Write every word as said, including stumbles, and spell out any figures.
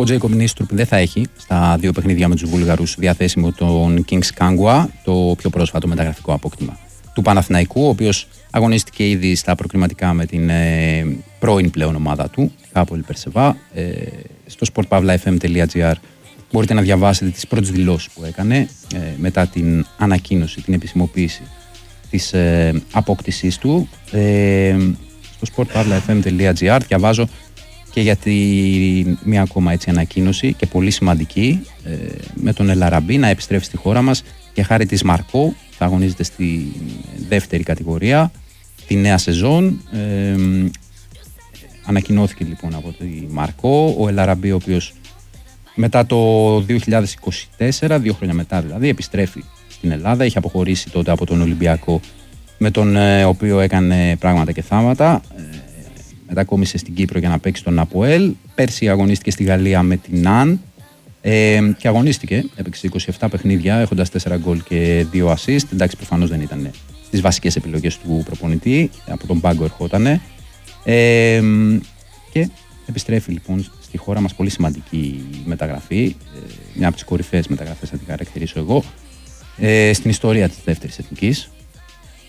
ο Τζέικομ Νίστρουπ δεν θα έχει στα δύο παιχνίδια με τους Βούλγαρους διαθέσιμο τον Kings Kangwa, το πιο πρόσφατο μεταγραφικό απόκτημα του Παναθηναϊκού, ο οποίος αγωνίστηκε ήδη στα προκριματικά με την ε, πρώην πλέον ομάδα του, Hapoel Be'er-Sheva. Ε, στο sportpavlafm.gr μπορείτε να διαβάσετε τις πρώτες δηλώσεις που έκανε ε, μετά την ανακοίνωση, την επισημοποίηση της ε, απόκτησής του. Ε, στο sportpavlafm.gr διαβάζω και για τη, μια ακόμα έτσι ανακοίνωση και πολύ σημαντική, ε, με τον Ελαραμπή να επιστρέφει στη χώρα μας και χάρη της Μαρκό θα αγωνίζεται στη δεύτερη κατηγορία τη νέα σεζόν. Ε, ανακοινώθηκε λοιπόν από τη Μαρκό ο Ελαραμπή, ο οποίος μετά το δύο χιλιάδες είκοσι τέσσερα, δύο χρόνια μετά δηλαδή, επιστρέφει στην Ελλάδα. Είχε αποχωρήσει τότε από τον Ολυμπιακό, με τον ε, οποίο έκανε πράγματα και θάματα. Ε, μετακόμισε στην Κύπρο για να παίξει τον Αποέλ. Πέρσι αγωνίστηκε στη Γαλλία με την Ναν ε, και αγωνίστηκε, έπαιξε είκοσι επτά παιχνίδια έχοντας τέσσερα γκολ και δύο assist. Εντάξει, προφανώς δεν ήταν στις βασικές επιλογές του προπονητή, από τον πάγκο ερχότανε. Ε, και επιστρέφει λοιπόν στη χώρα μας, πολύ σημαντική μεταγραφή, μια από τις κορυφαίες μεταγραφές θα την χαρακτηρίσω εγώ, ε, στην ιστορία της δεύτερης εθνικής.